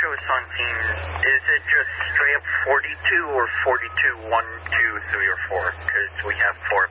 show us on Teams, is it just straight up 42 or 42, 1, 2, 3, or 4? Because we have 4